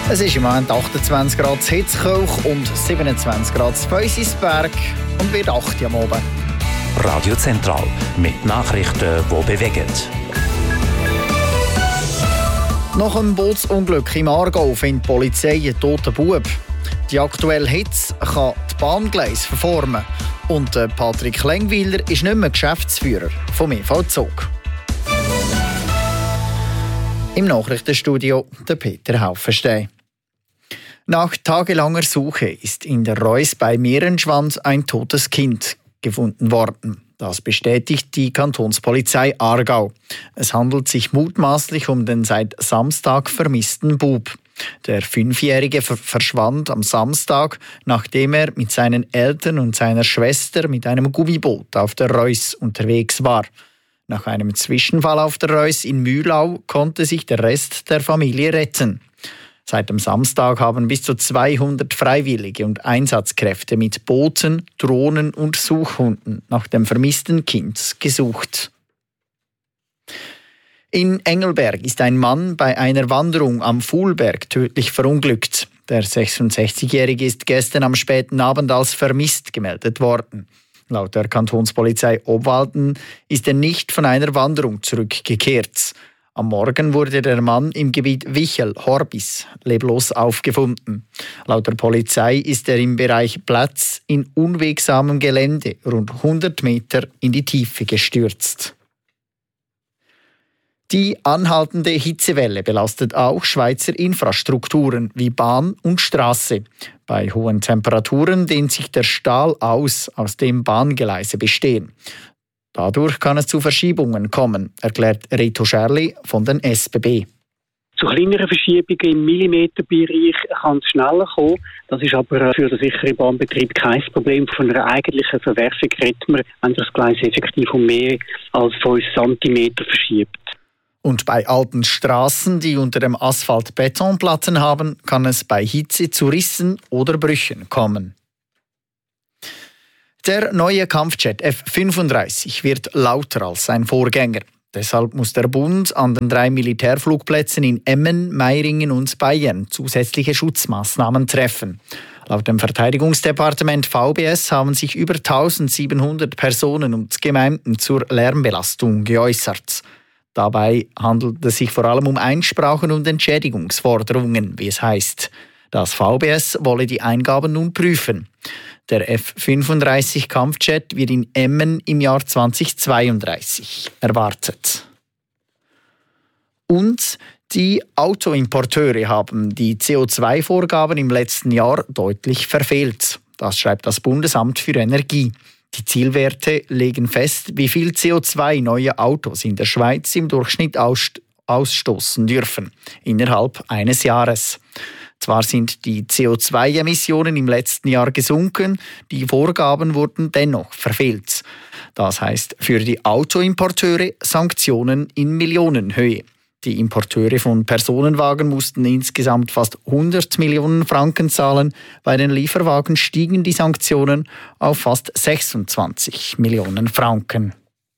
Es ist im Moment 28 Grad in Hitzkirch und 27 Grad in Feusisberg und wird 8 am Abend. Radio Zentral mit Nachrichten, die bewegen. Nach einem Bootsunglück im Aargau findet die Polizei einen toten Bub. Die aktuelle Hitze kann die Bahngleise verformen. Und Patrick Lengwiler ist nicht mehr Geschäftsführer vom EV Zug. Im Nachrichtenstudio der Peter Haufenstein. Nach tagelanger Suche ist in der Reuss bei Meerenschwand ein totes Kind gefunden worden. Das bestätigt die Kantonspolizei Aargau. Es handelt sich mutmaßlich um den seit Samstag vermissten Bub. Der 5-Jährige verschwand am Samstag, nachdem er mit seinen Eltern und seiner Schwester mit einem Gummiboot auf der Reuss unterwegs war. Nach einem Zwischenfall auf der Reuss in Mühlau konnte sich der Rest der Familie retten. Seit dem Samstag haben bis zu 200 Freiwillige und Einsatzkräfte mit Booten, Drohnen und Suchhunden nach dem vermissten Kind gesucht. In Engelberg ist ein Mann bei einer Wanderung am Fuhlberg tödlich verunglückt. Der 66-Jährige ist gestern am späten Abend als vermisst gemeldet worden. Laut der Kantonspolizei Obwalden ist er nicht von einer Wanderung zurückgekehrt. Am Morgen wurde der Mann im Gebiet Wichel-Horbis leblos aufgefunden. Laut der Polizei ist er im Bereich Platz in unwegsamem Gelände rund 100 Meter in die Tiefe gestürzt. Die anhaltende Hitzewelle belastet auch Schweizer Infrastrukturen wie Bahn und Straße. Bei hohen Temperaturen dehnt sich der Stahl aus dem Bahngleise bestehen. Dadurch kann es zu Verschiebungen kommen, erklärt Reto Scherli von den SBB. Zu kleineren Verschiebungen im Millimeterbereich kann es schneller kommen. Das ist aber für den sicheren Bahnbetrieb kein Problem. Von einer eigentlichen Verwerfung redet man, wenn das Gleis effektiv um mehr als 5 cm verschiebt. Und bei alten Straßen, die unter dem Asphalt Betonplatten haben, kann es bei Hitze zu Rissen oder Brüchen kommen. Der neue Kampfjet F-35 wird lauter als sein Vorgänger. Deshalb muss der Bund an den 3 Militärflugplätzen in Emmen, Meiringen und Bayern zusätzliche Schutzmaßnahmen treffen. Laut dem Verteidigungsdepartement VBS haben sich über 1700 Personen und Gemeinden zur Lärmbelastung geäußert. Dabei handelt es sich vor allem um Einsprachen und Entschädigungsforderungen, wie es heißt. Das VBS wolle die Eingaben nun prüfen. Der F-35 Kampfjet wird in Emmen im Jahr 2032 erwartet. Und die Autoimporteure haben die CO2-Vorgaben im letzten Jahr deutlich verfehlt. Das schreibt das Bundesamt für Energie. Die Zielwerte legen fest, wie viel CO2 neue Autos in der Schweiz im Durchschnitt ausstoßen dürfen, innerhalb eines Jahres. Zwar sind die CO2-Emissionen im letzten Jahr gesunken, die Vorgaben wurden dennoch verfehlt. Das heißt für die Autoimporteure Sanktionen in Millionenhöhe. Die Importeure von Personenwagen mussten insgesamt fast 100 Millionen Franken zahlen. Bei den Lieferwagen stiegen die Sanktionen auf fast 26 Millionen Franken.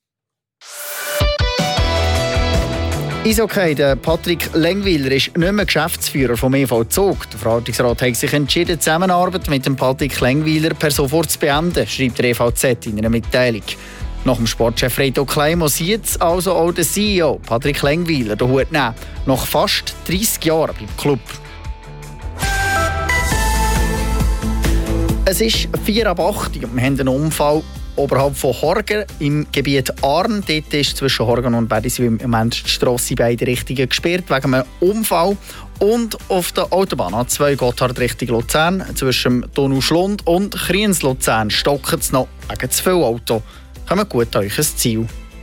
Eishockey, der Patrick Lengwiler ist nicht mehr Geschäftsführer vom EV Zug. Der Verwaltungsrat hat sich entschieden, die Zusammenarbeit mit dem Patrick Lengwiler per sofort zu beenden, schreibt der EVZ in einer Mitteilung. Nach dem Sportchef Reto Klein muss jetzt also auch der CEO Patrick Lengwiler den Hut nehmen. Nach fast 30 Jahren beim Club. Es ist 4:08 und wir haben einen Unfall oberhalb von Horgen im Gebiet Arn. Dort ist zwischen Horgen und Wädiswil im Moment die Strasse in beide Richtungen gesperrt wegen einem Unfall. Und auf der Autobahn A2 Gotthard Richtung Luzern zwischen Donuschlund und Kriens-Luzern stockt es noch wegen zu viel Auto. Kommt gut an euch ein Ziel.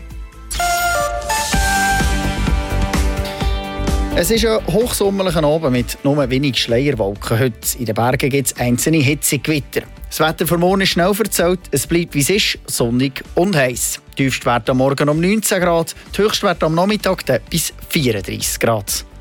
Es ist ein hochsommerlicher Abend mit nur wenig Schleierwolken. Heute in den Bergen gibt es einzelne Hitzegewitter. Das Wetter für morgen ist schnell verzählt. Es bleibt wie es ist, sonnig und heiß. Die Tiefstwerte am Morgen um 19 Grad, die Höchstwerte am Nachmittag bis 34 Grad.